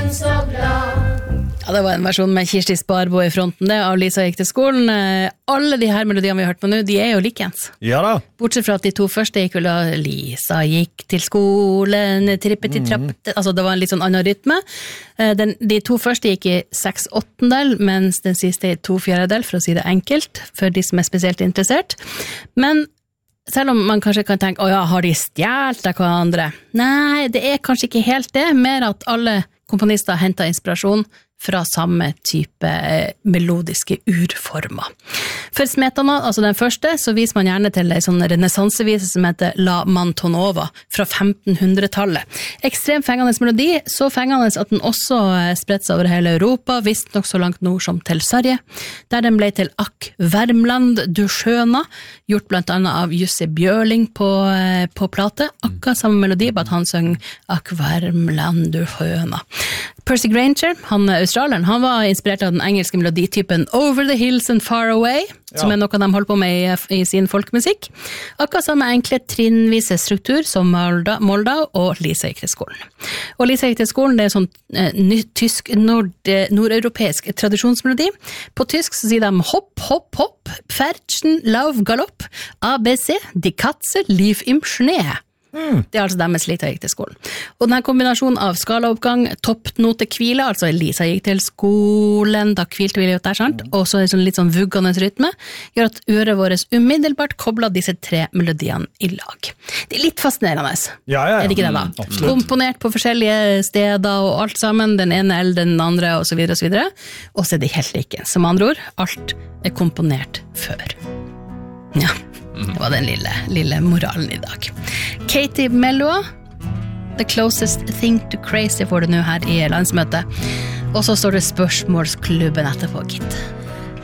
så glad. Ja, det var en versjon med Kirsti Sparbo I fronten, det av Lisa gikk til skolen. Alle de her melodiene vi har hørt på nå, de jo likens. Ja da. Bortsett fra at de to første gikk vel da Lisa gikk til skolen, trippetitrapp, altså det var en litt sånn annen rytme. De to første gikk I 6/8, mens den siste I 2/4, for å si det enkelt, for de som spesielt interessert. Men selv om man kanskje kan tenke, ja, har de stjålet av hverandre? Nei, det kanskje ikke helt det, mer at alle komponister hentet inspirasjon fra samme type melodiske urformer. For Smetana, altså den første, så viser man gjerne til en sånn renessansevise som heter La Mantonova fra 1500-tallet. Ekstremt fengende melodi, så fengende at den også spredt seg over hele Europa, visst nok så langt nord som til Sverige, der den ble til Akk Värmland du skjøna, gjort blant annet av Jussi Bjørling på plate, akkurat samme melodi, bare at han søng Akk Värmland du skjøna. Percy Grainger, han australieren, han var inspirert av den engelske meloditypen Over the Hills and Far Away, som noe de holder på med I sin folkmusikk. Akkurat samme enkle trinnvise struktur som Moldau og Lisa gikk til skolen. Og Lisa gikk til skolen, det sånn tysk, nordeuropeisk tradisjonsmelodi. På tysk så sier de hopp, hopp, hopp, pferchen, lauf, galopp, ABC, die Katze, liv im Schnee. Det altså deres Lisa gikk til skolen. Og denne kombinasjonen av skalaoppgang, toppnote hvile, altså Lisa gikk til skolen, da hvilte vi litt der, sant? Og så sånn litt sånn vuggende rytme, gjør at øret vårt umiddelbart kobler disse tre melodiene I lag. Det litt fascinerende. Ja. Det ikke det da? Komponert på forskjellige steder og alt sammen, den ene eller den andre, og så videre, og så videre. Og så det helt like. Som andre ord, alt komponert før. Ja. Det var den lille moralen I dag. Katie Melua, The Closest Thing to Crazy får du nå her I landsmøtet. Og så står det spørsmålsklubben etterpå, gitt.